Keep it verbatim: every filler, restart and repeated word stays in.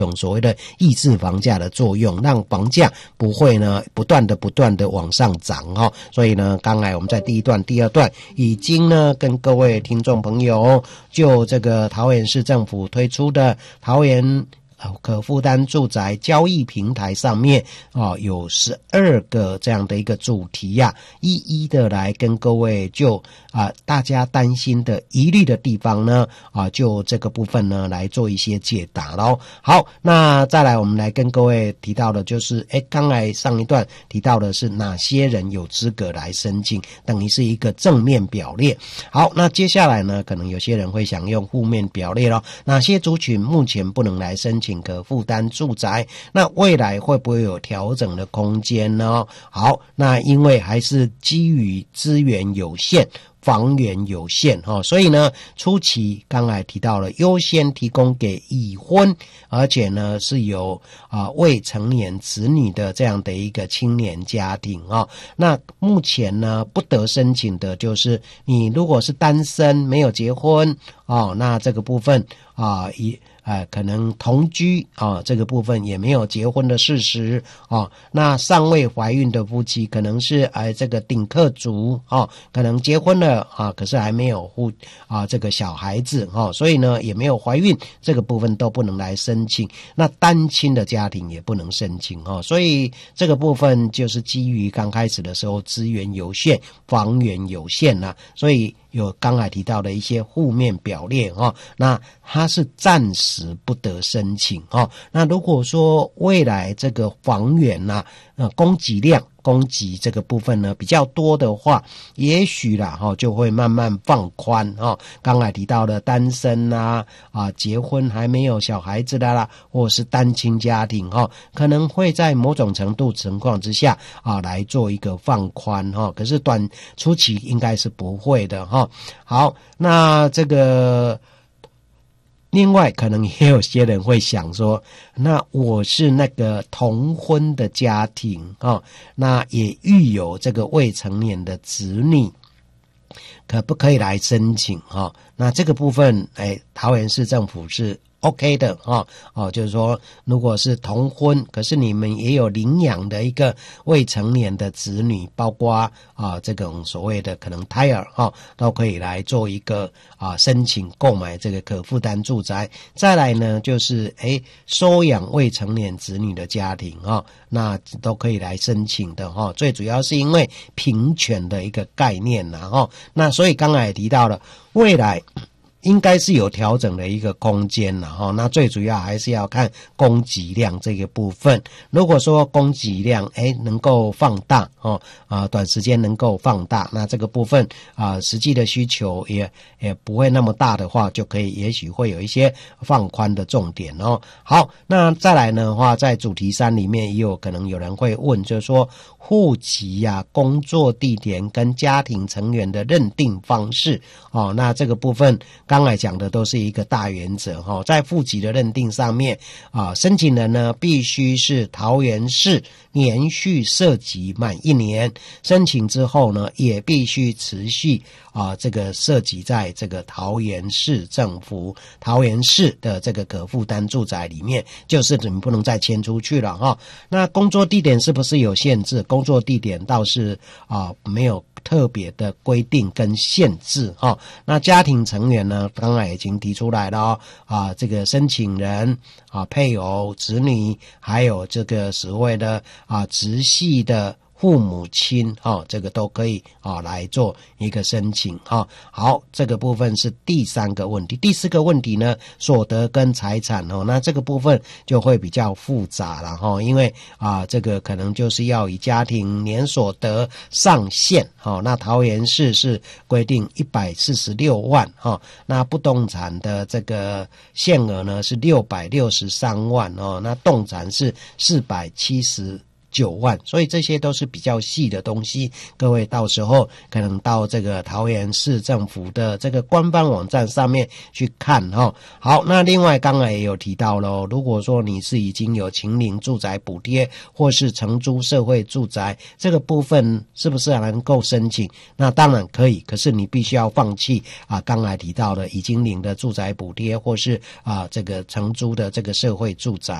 种所谓的抑制房价的作用，让房价不会呢不断的不断的往上涨哈。所以呢，刚才我们在第一段、第二段已经呢跟各位听众朋友就这个桃园市政府推出的桃园可负担住宅交易平台上面啊，有十二个这样的一个主题呀、啊，一一的来跟各位就啊大家担心的疑虑的地方呢啊，就这个部分呢来做一些解答咯。好，那再来我们来跟各位提到的就是，诶，刚才上一段提到的是哪些人有资格来申请，等于是一个正面表列。好，那接下来呢，可能有些人会想用负面表列咯，哪些族群目前不能来申请可负担住宅，那未来会不会有调整的空间呢？好，那因为还是基于资源有限，房源有限、哦、所以呢初期刚才提到了优先提供给已婚而且呢是有啊、呃、未成年子女的这样的一个青年家庭哦。那目前呢不得申请的就是你如果是单身没有结婚哦，那这个部分啊以呃，可能同居啊、哦，这个部分也没有结婚的事实哦。那尚未怀孕的夫妻，可能是呃这个顶客族哦，可能结婚了啊，可是还没有夫啊这个小孩子哦，所以呢也没有怀孕，这个部分都不能来申请。那单亲的家庭也不能申请哦，所以这个部分就是基于刚开始的时候资源有限，房源有限啦、啊，所以有刚才提到的一些负面表列哦，那它是暂时不得申请哦。那如果说未来这个房源啊，呃，供给量供给这个部分呢比较多的话，也许啦哈、哦、就会慢慢放宽哦。刚才提到的单身啦啊，结婚还没有小孩子的啦，或是单亲家庭哈、哦，可能会在某种程度情况之下啊来做一个放宽哈、哦。可是短初期应该是不会的哈、哦。好，那这个。另外可能也有些人会想说，那我是那个同婚的家庭哦，那也育有这个未成年的子女，可不可以来申请哦？那这个部分哎，桃园市政府是OK 的哦哦，就是说，如果是同婚，可是你们也有领养的一个未成年的子女，包括啊这种所谓的可能胎儿哈、哦，都可以来做一个啊申请购买这个可负担住宅。再来呢，就是诶收养未成年子女的家庭哈、哦，那都可以来申请的哈、哦。最主要是因为平权的一个概念呐哈、哦，那所以刚才也提到了未来。应该是有调整的一个空间了哈，那最主要还是要看供给量这个部分。如果说供给量诶能够放大哦啊，短时间能够放大，那这个部分啊实际的需求也也不会那么大的话，就可以也许会有一些放宽的重点哦。好，那再来呢的话，在主题三里面也有可能有人会问，就是说户籍呀、啊、工作地点跟家庭成员的认定方式哦，那这个部分。刚才讲的都是一个大原则哈，在户籍的认定上面啊，申请人呢必须是桃园市连续设籍满一年，申请之后呢也必须持续啊这个设籍在这个桃园市政府桃园市的这个可负担住宅里面，就是你不能再迁出去了哈。那工作地点是不是有限制？工作地点倒是啊没有特别的规定跟限制哈。那家庭成员呢？刚才已经提出来了哦，啊，这个申请人啊、配偶、子女，还有这个所谓的啊直系的父母亲哦，这个都可以啊来做一个申请哈、哦。好，这个部分是第三个问题。第四个问题呢，所得跟财产哦，那这个部分就会比较复杂了哈、哦，因为啊这个可能就是要以家庭年所得上限哦，那桃园市是规定一百四十六万哈、哦，那不动产的这个限额呢是六百六十三万哦，那动产是四百七十。 九万，所以这些都是比较细的东西，各位到时候可能到这个桃园市政府的这个官方网站上面去看齁。好，那另外刚才也有提到咯，如果说你是已经有秦岭住宅补贴或是承租社会住宅，这个部分是不是能够申请？那当然可以，可是你必须要放弃啊刚才提到的已经领的住宅补贴或是啊这个承租的这个社会住宅。